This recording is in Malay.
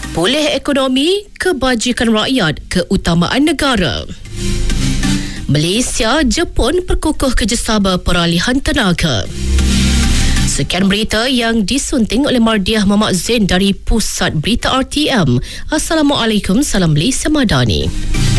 Pulih ekonomi, kebajikan rakyat, keutamaan negara. Malaysia, Jepun perkukuh kerjasama peralihan tenaga. Sekian berita yang disunting oleh Mardiah Muhammad Zain dari Pusat Berita RTM. Assalamualaikum, salam Malaysia Madani.